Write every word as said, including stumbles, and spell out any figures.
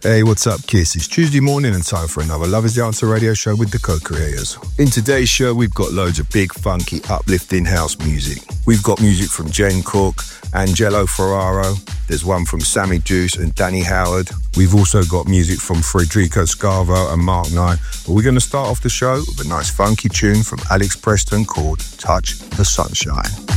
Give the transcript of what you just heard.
Hey, what's up, Kiss? It's Tuesday morning and time for another Love is the Answer radio show with the co-creators. In today's show, we've got loads of big, funky, uplifting house music. We've got music from Jane Cook, Angelo Ferraro. There's one from Sammy Juice and Danny Howard. We've also got music from Federico Scavo and Mark Knight. But we're going to start off the show with a nice funky tune from Alex Preston called Touch the Sunshine.